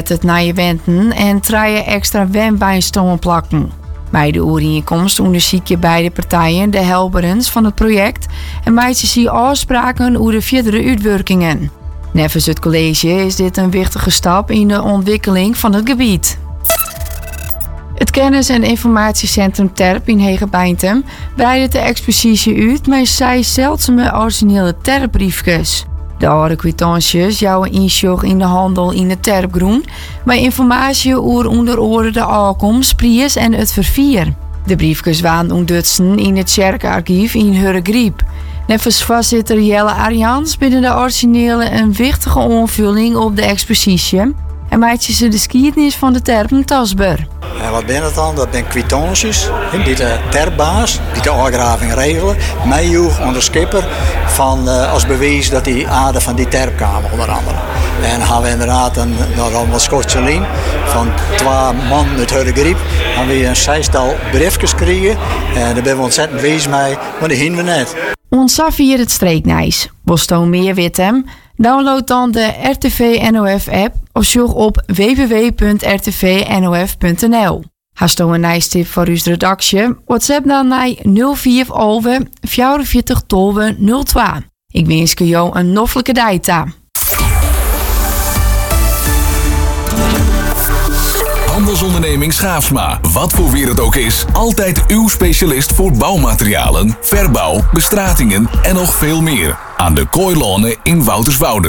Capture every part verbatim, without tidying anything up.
wet het naar je wenten en treien extra wembijnstommen plakken. Bij de overeenkomst onderzoek je beide partijen de helberens van het project en maakt ze zie afspraken over de verdere uitwerkingen. Nevens het college is dit een wichtige stap in de ontwikkeling van het gebied. Het Kennis- en Informatiecentrum Terp in Hegebeintem breidt de expositie uit met zes zeldzame originele terpbriefjes. De oude kwitanties jouwen inzog in de handel in het Terpgroen, met informatie over onder andere de aankomst, prijs en het vervier. De briefjes waren ontdutsen in het kerkarchief in Hurregriep. Nevens voorzitter Jelle Arjans binnen de originele een wichtige aanvulling op de expositie en maakt ze de geschiedenis van de terpen tastbaar. En wat ben het dan? Dat zijn kwitanties die de terpbaas, die de afgraving regelen, meejoeg onder schipper van, uh, als bewijs dat die aarde van die terp kwamen onder andere. En dan gaan we inderdaad een, een wat Schotse lijn van twee man uit Hurregriep. Dan weer een zestal briefjes krijgen en daar ben we ontzettend wees mee, maar die hinden we net. Ons vier het streeknijs. Wil je meer weten? Download dan de R T V N O F app of zoek op w w w punt r t v n o f punt n l. Hast je een nijstip voor uw redactie? WhatsApp dan naar nul vier elf vierenveertig twaalf nul twee. Ik wens je jou een noffelijke dag. Handelsonderneming Schaafsma. Wat voor weer het ook is, altijd uw specialist voor bouwmaterialen, verbouw, bestratingen en nog veel meer. Aan de Kooilonen in Wouterswoude.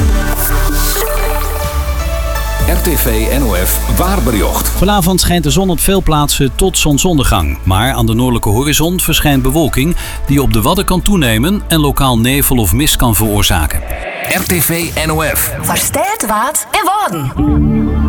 R T V N O F Waarbericht. Vanavond schijnt de zon op veel plaatsen tot zonsondergang. Maar aan de noordelijke horizon verschijnt bewolking die op de Wadden kan toenemen en lokaal nevel of mist kan veroorzaken. R T V N O F. Waar staat wat en worden?